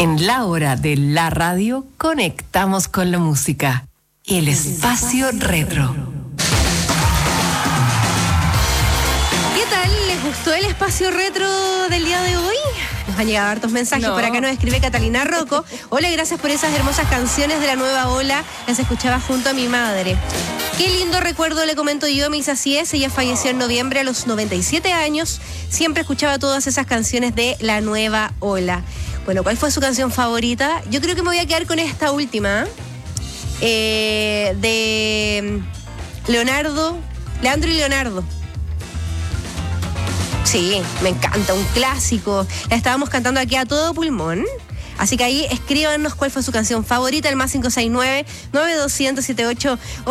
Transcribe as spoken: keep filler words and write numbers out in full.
En la hora de la radio, conectamos con la música. El espacio retro. ¿Qué tal? ¿Les gustó el espacio retro del día de hoy? Nos han llegado hartos mensajes. No. Por acá nos escribe Catalina Rocco. Hola, gracias por esas hermosas canciones de la nueva ola. Las escuchaba junto a mi madre. Qué lindo recuerdo, le comento yo, Miss Así es. Ella falleció en noviembre a los noventa y siete años. Siempre escuchaba todas esas canciones de la nueva ola. Bueno, ¿cuál fue su canción favorita? Yo creo que me voy a quedar con esta última. Eh, de Leonardo, Leandro y Leonardo. Sí, me encanta, un clásico. La estábamos cantando aquí a todo pulmón. Así que ahí escríbanos cuál fue su canción favorita, el más cinco seis nueve, nueve dos cero cero, siete ocho